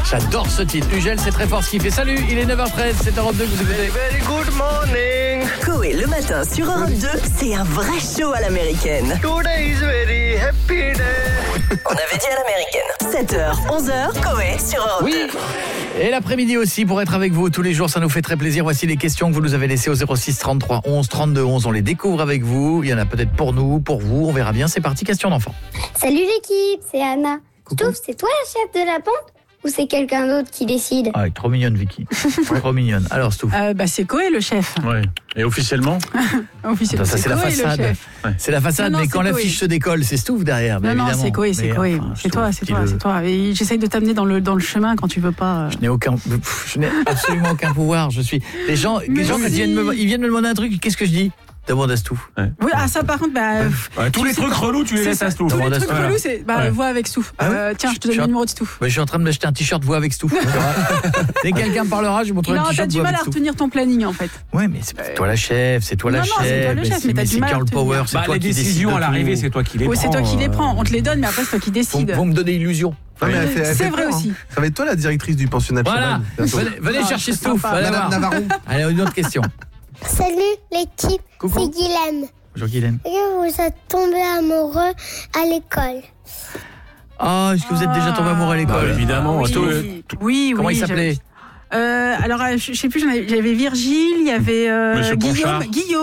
J'adore ce titre. Ugel, c'est très fort ce qu'il fait. Salut, il est 9h13, c'est Europe 2 que vous écoutez. Very good morning. Coé le matin sur Europe 2, c'est un vrai show à l'américaine. Today is very happy day. On avait dit à l'américaine. 7h, 11h, Coé sur Europe 2. Oui. Et l'après-midi aussi, pour être avec vous tous les jours, ça nous fait très plaisir. Voici les questions que vous nous avez laissées au 06 33 11 32 11. On les découvre avec vous. Il y en a peut-être pour nous, pour vous. On verra bien. C'est parti, question d'enfant. Salut l'équipe, c'est Anna. Coucou. Stouff, c'est toi la chef de la bande ou c'est quelqu'un d'autre qui décide? Ah, trop mignonne, Vicky. Trop mignonne. Alors, Stouff. C'est Coé le chef. Ouais. Et officiellement Officiellement, Attends, ça, c'est la Coé, façade. le chef. Ouais. C'est la façade, Non, mais c'est quand Coé. l'affiche se décolle, c'est Stouff derrière. Non, évidemment. c'est Coé, c'est Mais Coé. enfin, C'est toi, Stouff, c'est toi. Et j'essaye de t'amener dans le chemin quand tu veux pas. Je n'ai absolument aucun pouvoir. Les gens, Mais quand si. ils viennent me demander un truc, qu'est-ce que je dis? Demande à Stouff. Oui, ça par contre, tous les trucs relous, tu les laisses à Stouff. Tous les Demande à trucs Stouff. relous, c'est Ouais. vois avec Stouff. Ah ouais Tiens, je te donne Je- le numéro de Stouff. Je suis en train de m'acheter un t-shirt voix avec Stouff. Dès que quelqu'un me parlera, je vous montrerai Non, un t'as t-shirt du voix mal avec à Stouff. retenir ton planning en fait. Ouais, mais c'est toi la chef, c'est toi la Non, chef. non, c'est toi le chef, mais t'as du c'est mal à Girl retenir. Power, c'est toi Les qui décides décisions de à l'arrivée, tout. c'est toi qui les prends. Oui, c'est toi qui les prends. On te les donne, mais après c'est toi qui décides. Vous me donnez illusion. Non, mais elle fait C'est vrai peur, aussi. hein. Ça va être toi la directrice du pensionnat de Voilà. cheval. Venez chercher Stouff. sympa. allez Madame voir. Navarron. Allez, une autre question. Salut l'équipe, Coucou. c'est Guylaine. Bonjour Guylaine. Et vous êtes tombé amoureux à l'école? Ah, est-ce que vous êtes déjà tombé amoureux à l'école? Bah, évidemment. Oui. Comment il s'appelait? Alors, je sais plus, j'avais Virgile, il y avait Monsieur Ponchard.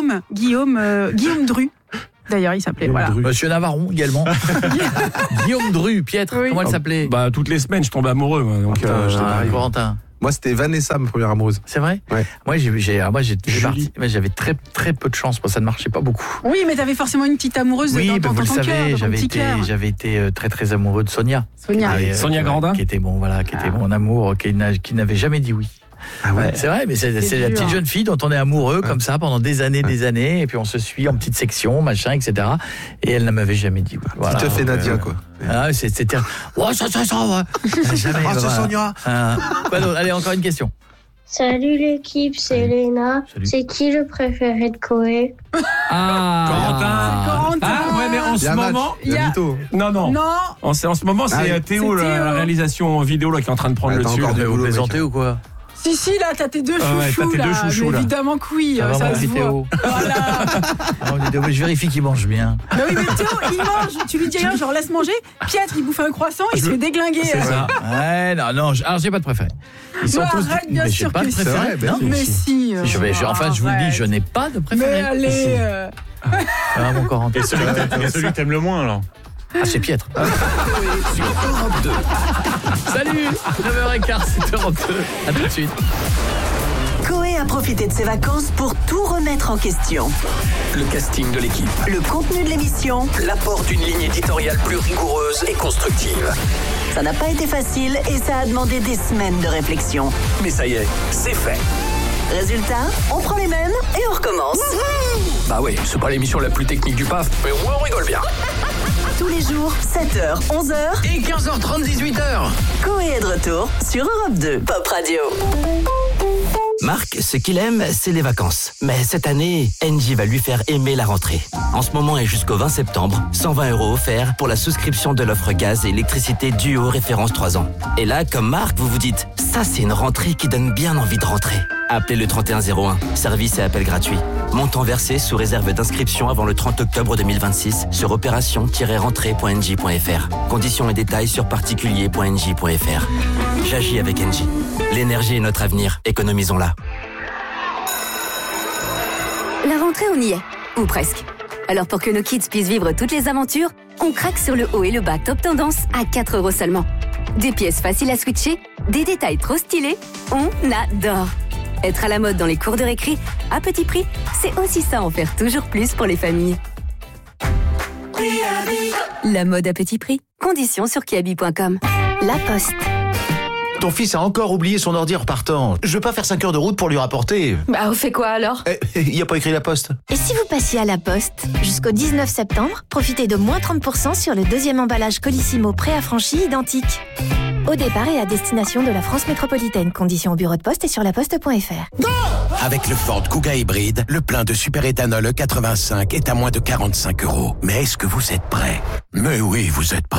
Guillaume Dru. D'ailleurs, il s'appelait. Voilà. Monsieur Navarron également. Guillaume Dru, Pietre, Oui. comment elle s'appelait? Bah, toutes les semaines, je tombe amoureux. moi, Donc, j'étais Ah, pareil. Corentin. Moi, c'était Vanessa, ma première amoureuse. C'est vrai? Ouais. Moi, Julie. j'avais très peu de chance. Moi, ça ne marchait pas beaucoup. Oui, mais t'avais forcément une petite amoureuse Oui, dans vous le ton cœur, savez, dans ton petit cœur. j'avais été très amoureux de Sonia. Sonia. Et, Sonia Grandin. qui était mon amour, qui n'avait jamais dit oui. Ah ouais. C'est vrai, mais c'est la dur. petite jeune fille dont on est amoureux comme ça pendant des années, et puis on se suit en petite section, machin, etc. Et elle ne m'avait jamais dit oui. Voilà. Tu te fais Nadia, quoi. Ah, c'était. Ouais, ça, ouais. Jamais. Ah, c'est voilà. Sonia. Quoi d'autre? Allez, encore une question. Salut l'équipe, c'est Elena. Salut. C'est qui le préféré de Coé? Corentin. Ah, ouais, mais en Il y ce a un match. moment. Il y a mytho. Non. Non. En ce moment, c'est Ah, Théo, c'est la Théo. réalisation vidéo là, qui est en train de prendre Ah, le t'as dessus. encore Vous boulot, plaisantez mec. ou quoi? Si, là, t'as tes deux Ah ouais, chouchous. t'as tes deux chouchous, Mais là. évidemment que oui, Ça va, ça mon se petit voit. Théo. Voilà. On dit, mais je vérifie qu'il mange bien. Bah oui, mais Théo, il mange. Tu lui dis rien, genre laisse manger. Pietre, il bouffe un croissant, il se fait déglinguer. C'est ça. Ouais, non, alors j'ai pas de préféré. Ils sont Non, tous. arrête, bien mais j'ai sûr pas que de si. préféré. C'est vrai, Non, Mais si. Enfin, je vous le dis, je n'ai pas de Mais préféré. allez. Ah, mon Corentin. Et celui que t'aimes le moins, alors. Ah, c'est Pietre. Sur Europe 2. Salut, 9h15, c'est Europe 2. À tout de suite. Coé a profité de ses vacances pour tout remettre en question. Le casting de l'équipe. Le contenu de l'émission, L'apport d'une ligne éditoriale plus rigoureuse et constructive. ça n'a pas été facile et ça a demandé des semaines de réflexion. Mais ça y est, c'est fait. Résultat, on prend les mêmes et on recommence. Bah ouais, c'est pas l'émission la plus technique du PAF, mais au moins on rigole bien. Tous les jours, 7h, 11h, Et 15h30, 18h. Coé est de retour sur Europe 2, Pop Radio. Marc, ce qu'il aime, c'est les vacances. Mais cette année, Engie va lui faire aimer la rentrée. En ce moment et jusqu'au 20 septembre, 120 € offerts pour la souscription de l'offre gaz et électricité Duo référence 3 ans. Et là, comme Marc, vous vous dites, ça c'est une rentrée qui donne bien envie de rentrer. Appelez le 3101, service et appel gratuit. Montant versé sous réserve d'inscription avant le 30 octobre 2026 sur opération-rentrée.engie.fr. Conditions et détails sur particulier.engie.fr. J'agis avec Engie. L'énergie est notre avenir, économisons-la. La rentrée, on y est. Ou presque. Alors pour que nos kids puissent vivre toutes les aventures, on craque sur le haut et le bas top tendance à 4 € seulement. Des pièces faciles à switcher, des détails trop stylés, on adore. Être à la mode dans les cours de récré, à petit prix, c'est aussi ça en faire toujours plus pour les familles. La mode à petit prix. Conditions sur kiabi.com. La Poste. Ton fils a encore oublié son ordi en repartant. Je veux pas faire 5 heures de route pour lui rapporter. Bah, on fait quoi alors? Il a pas écrit la poste. Et si vous passiez à la Poste? Jusqu'au 19 septembre, profitez de moins 30% sur le deuxième emballage Colissimo préaffranchi identique. Au départ et à destination de la France métropolitaine. Conditions au bureau de poste et sur laposte.fr. Avec le Ford Kuga hybride, le plein de superéthanol E85 est à moins de 45 €. Mais est-ce que vous êtes prêts? Mais oui, vous êtes prêts.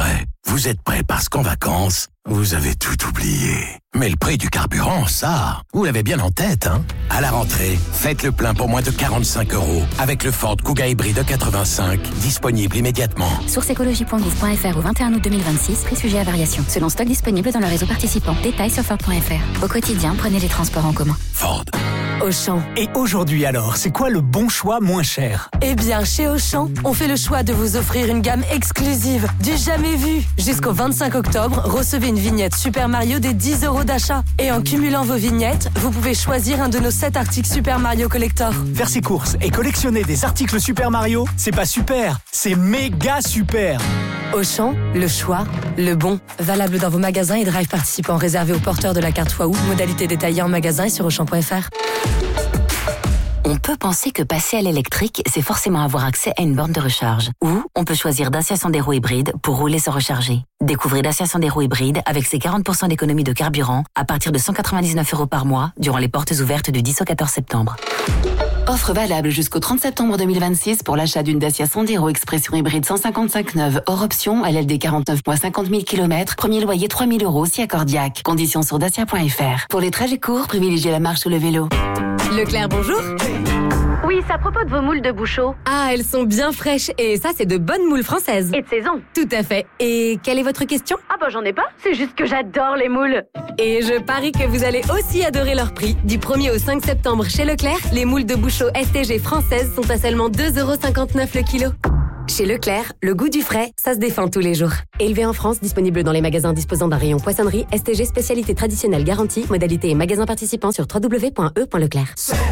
Vous êtes prêts parce qu'en vacances, vous avez tout oublié. Mais le prix du carburant, ça, vous l'avez bien en tête, hein? À la rentrée, faites le plein pour moins de 45 € avec le Ford Kuga hybride 85, disponible immédiatement. Source écologie.gouv.fr au 21 août 2026, prix sujet à variation. Selon stock disponible dans le réseau participant. Détails sur Ford.fr. Au quotidien, prenez les transports en commun. Ford. Auchan. Et aujourd'hui alors, c'est quoi le bon choix moins cher? Eh bien, chez Auchan, on fait le choix de vous offrir une gamme exclusive, du jamais vu. Jusqu'au 25 octobre, recevez une vignette Super Mario des 10 € d'achat. Et en cumulant vos vignettes, vous pouvez choisir un de nos 7 articles Super Mario Collector. Faire ses courses et collectionner des articles Super Mario, c'est pas super, c'est méga super. Auchan, le choix, le bon. Valable dans vos magasins et drive participants réservés aux porteurs de la carte Waouh. Modalité détaillée en magasin et sur Auchan.fr. On peut penser que passer à l'électrique, c'est forcément avoir accès à une borne de recharge. Ou on peut choisir Dacia Sandero hybride pour rouler sans recharger. Découvrez Dacia Sandero hybride avec ses 40% d'économie de carburant à partir de 199 € par mois durant les portes ouvertes du 10 au 14 septembre. Offre valable jusqu'au 30 septembre 2026 pour l'achat d'une Dacia Sandero Expression hybride 155 neuve hors option à LLD 49 mois 50 000 km. Premier loyer 3 000 € si accordiaque. Conditions sur dacia.fr. Pour les trajets courts, privilégiez la marche ou le vélo. Leclerc, bonjour. Oui, c'est à propos de vos moules de Bouchot. Ah, elles sont bien fraîches et ça, c'est de bonnes moules françaises. Et de saison. Tout à fait. Et quelle est votre question? Ah bah j'en ai pas, c'est juste que j'adore les moules. Et je parie que vous allez aussi adorer leur prix. Du 1er au 5 septembre chez Leclerc, les moules de Bouchot STG françaises sont à seulement 2,59 € le kilo. Chez Leclerc, le goût du frais, ça se défend tous les jours. Élevé en France, disponible dans les magasins disposant d'un rayon poissonnerie, STG spécialité traditionnelle garantie, modalité et magasins participants sur www.e.leclerc.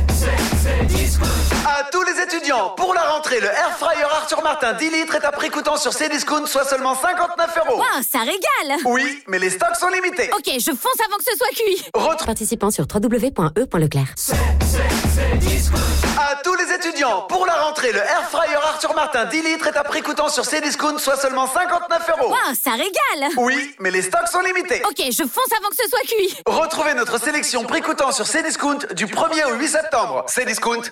À tous les étudiants, pour la rentrée, le Air Fryer Arthur Martin 10 litres est à prix coûtant sur Cdiscount, soit seulement 59 €. Wow, ça régale! Oui, mais les stocks sont limités. Ok, je fonce avant que ce soit cuit. Participants sur www.e.leclerc. À tous les étudiants, pour la rentrée, le Air Fryer Arthur Martin 10 litres est à prix coûtant sur Cdiscount, soit seulement 59 €. Wow, ça régale! Oui, mais les stocks sont limités. Ok, je fonce avant que ce soit cuit. Retrouvez notre sélection prix coûtant sur Cdiscount du 1er au 8 septembre. Cdiscount,